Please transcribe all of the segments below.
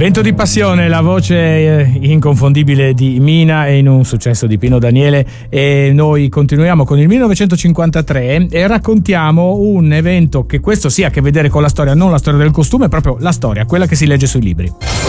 Vento di passione, la voce inconfondibile di Mina e in un successo di Pino Daniele, e noi continuiamo con il 1953 e raccontiamo un evento che questo sì ha a che vedere con la storia, non la storia del costume, proprio la storia, quella che si legge sui libri.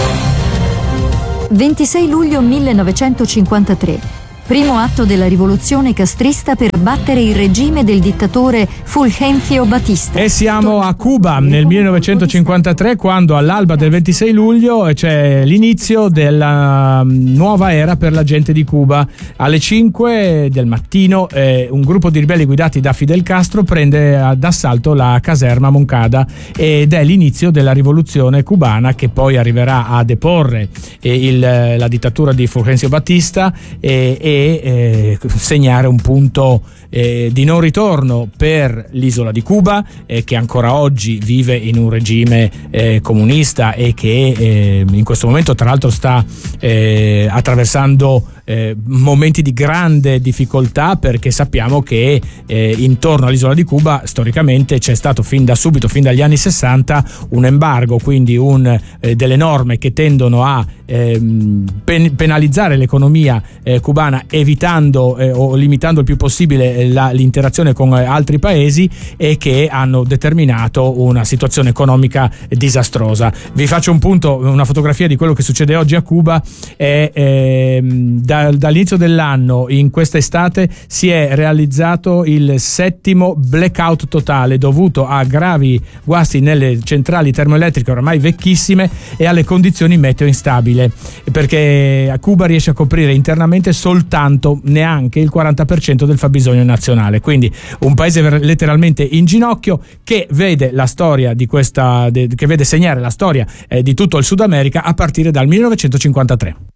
26 luglio 1953. Primo atto della rivoluzione castrista per abbattere il regime del dittatore Fulgencio Batista. E siamo a Cuba nel 1953, quando all'alba del 26 luglio c'è l'inizio della nuova era per la gente di Cuba. Alle 5 del mattino un gruppo di ribelli guidati da Fidel Castro prende d'assalto la caserma Moncada ed è l'inizio della rivoluzione cubana, che poi arriverà a deporre la dittatura di Fulgencio Batista e segnare un punto di non ritorno per l'isola di Cuba, che ancora oggi vive in un regime comunista e che in questo momento tra l'altro sta attraversando momenti di grande difficoltà, perché sappiamo che intorno all'isola di Cuba storicamente c'è stato fin da subito, fin dagli anni 60, un embargo, quindi delle norme che tendono a penalizzare l'economia cubana, evitando o limitando il più possibile l'interazione con altri paesi, e che hanno determinato una situazione economica disastrosa. Vi faccio una fotografia di quello che succede oggi a Cuba. Dall'inizio dell'anno, in questa estate, si è realizzato il 7° blackout totale, dovuto a gravi guasti nelle centrali termoelettriche oramai vecchissime e alle condizioni meteo instabili, perché a Cuba riesce a coprire internamente soltanto neanche il 40% del fabbisogno nazionale. Quindi un paese letteralmente in ginocchio, che vede la storia che vede segnare la storia di tutto il Sud America a partire dal 1953.